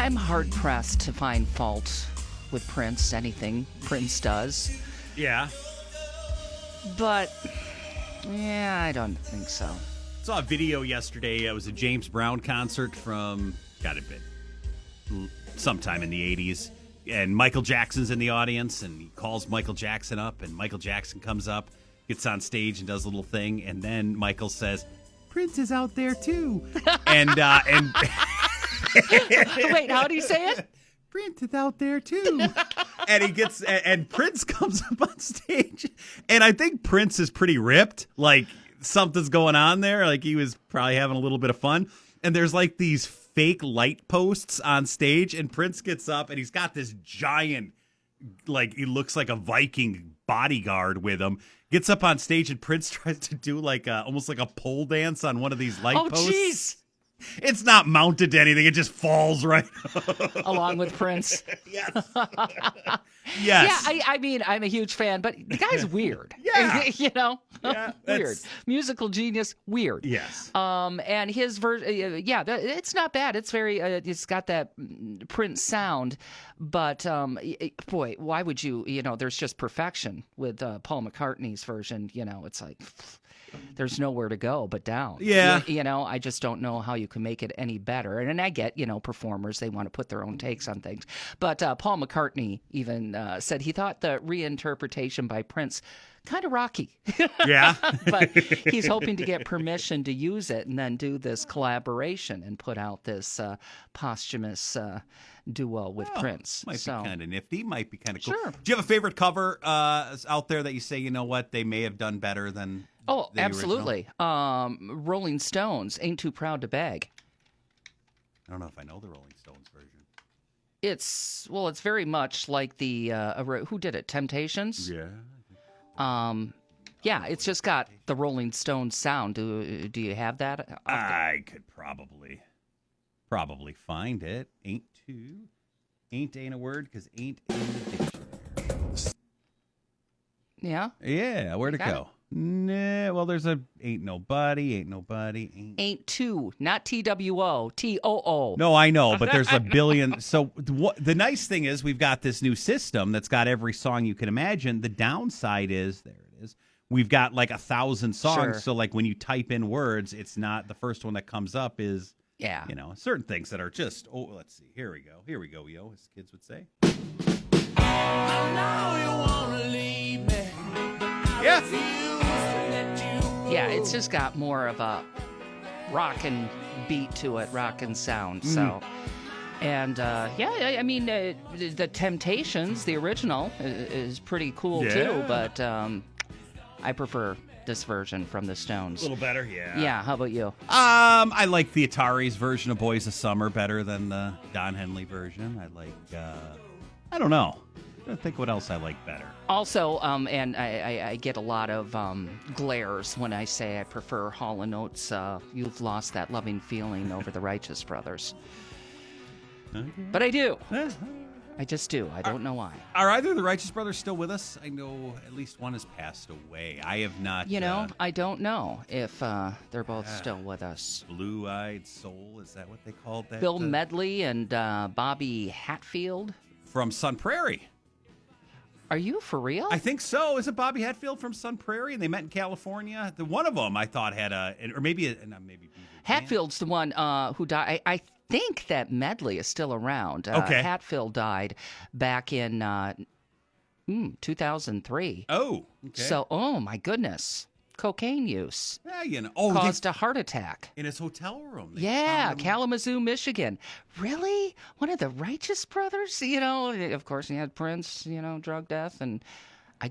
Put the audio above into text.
I'm hard-pressed to find fault with Prince, anything Prince does. Yeah. But, yeah, I don't think so. Saw a video yesterday. It was a James Brown concert from, got it, sometime in the 80s. And Michael Jackson's in the audience, and he calls Michael Jackson up, and Michael Jackson comes up, gets on stage and does a little thing, and then Michael says, Prince is out there too. and Wait, how do you say it? Prince is out there too. And Prince comes up on stage, and I think Prince is pretty ripped, like something's going on there, like he was probably having a little bit of fun. And there's like these fake light posts on stage, and Prince gets up, and he's got this giant, like he looks like a Viking bodyguard with him. Gets up on stage, and Prince tries to do like almost like a pole dance on one of these light posts. Oh, jeez. It's not mounted to anything. It just falls right along with Prince. Yes. Yes. Yeah, I mean, I'm a huge fan, but the guy's weird. Yeah. You know? Yeah, weird. Musical genius, weird. Yes. And his version, it's not bad. It's very, it's got that Prince sound, but boy, why would you, there's just perfection with Paul McCartney's version. It's like, there's nowhere to go but down. Yeah. I just don't know how you can make it any better. And I get, performers, they want to put their own takes on things. But Paul McCartney even said he thought the reinterpretation by Prince kind of rocky. Yeah. But he's hoping to get permission to use it and then do this collaboration and put out this posthumous duo with Prince. Might be kind of nifty. Might be kind of cool. Sure. Do you have a favorite cover out there that you say, you know what, they may have done better than Oh, the absolutely. original? Rolling Stones, Ain't Too Proud to Beg. I don't know if I know the Rolling Stones version. It's very much like the, who did it, Temptations? Yeah. Yeah, it's just got the Rolling Stones sound. Do you have that? I could probably find it. Ain't a word because ain't in the dictionary. Yeah? Yeah, where'd it go? Nah, well, there's a ain't nobody. Ain't two, not TWO, TOO. No, I know, but there's a billion. So the nice thing is we've got this new system that's got every song you can imagine. The downside is, there it is, we've got like 1,000 songs. Sure. So like when you type in words, it's not the first one that comes up is, certain things that are just, let's see. Here we go, yo, as kids would say. I know you wanna leave me. Yeah. Yeah, it's just got more of a rockin' beat to it, rockin' sound. So, and I mean, the Temptations, the original, is pretty cool too. But I prefer this version from the Stones. A little better, yeah. Yeah, how about you? I like the Atari's version of Boys of Summer better than the Don Henley version. I like, I don't know. I think what else I like better. Also, and I get a lot of glares when I say I prefer Hall & Oates' You've Lost That Loving Feeling over the Righteous Brothers. Okay. But I do. I just do. I don't know why. Are either of the Righteous Brothers still with us? I know at least one has passed away. I have not. I don't know if they're both still with us. Blue-Eyed Soul, is that what they called that? Bill Medley and Bobby Hatfield. From Sun Prairie. Are you for real? I think so. Is it Bobby Hatfield from Sun Prairie? And they met in California. The one of them I thought had maybe Hatfield's the one who died. I think that Medley is still around. Okay. Hatfield died back in 2003. Oh, okay. So, oh my goodness. Cocaine use caused a heart attack. In his hotel room. Yeah, Kalamazoo, Michigan. Really? One of the Righteous Brothers? Of course, he had Prince, drug death. And